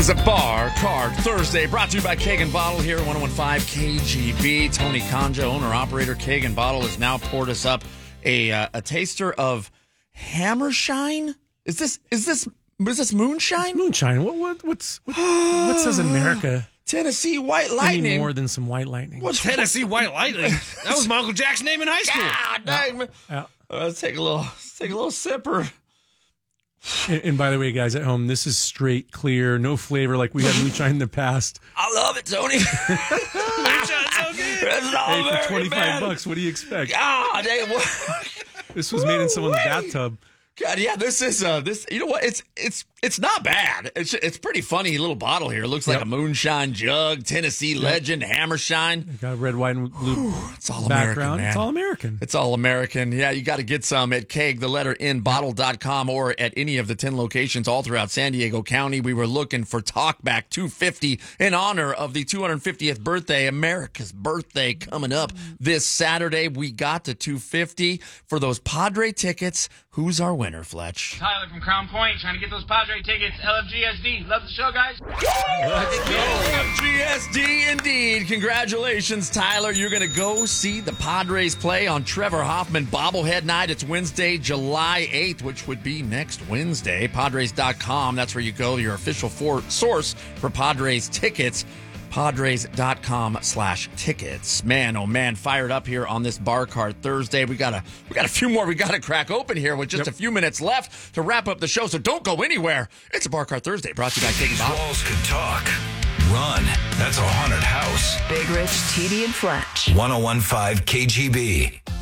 is a Bar Card Thursday, brought to you by Keg and Bottle here at 1015 KGB. Tony Conja, owner-operator, Keg and Bottle, has now poured us up a taster of Hammershine. Is this moonshine? It's moonshine. What says America? Tennessee White Lightning. Any more than some white lightning. What's Tennessee White Lightning? That was my Uncle Jack's name in high school. God dang, man. Let's take a little sipper. And by the way, guys at home, this is straight, clear, no flavor like we had moonshine in the past. I love it, Tony. Moonshine's so good. It's all Hey, for American, man. $25, what do you expect? God dang, what? This was made in someone's bathtub. God, yeah, this is this. You know what? It's not bad. It's pretty funny little bottle here. It looks like a moonshine jug, Tennessee legend, Hammershine. Got red, white, and blue It's all background. American, man. It's all American. It's all American. Yeah, you got to get some at Keg, the letter N, bottle.com, or at any of the 10 locations all throughout San Diego County. We were looking for Talkback 250 in honor of the 250th birthday, America's birthday, coming up this Saturday. We got to 250 for those Padre tickets. Who's our winner, Fletch? Tyler from Crown Point, trying to get those Padre tickets. LFGSD. Love the show, guys. Let's go, GSD, indeed. Congratulations, Tyler. You're going to go see the Padres play on Trevor Hoffman Bobblehead Night. It's Wednesday, July 8th, which would be next Wednesday. Padres.com. That's where you go, your official source for Padres tickets. Padres.com/tickets. Man, oh man, fired up here on this Bar Card Thursday. We got a few more we got to crack open here with just a few minutes left to wrap up the show. So don't go anywhere. It's a Bar Card Thursday brought to you by Keg and Bottle. Walls could talk. Run. That's a haunted house. Big Rich, TD, and Fletch. 1015 KGB.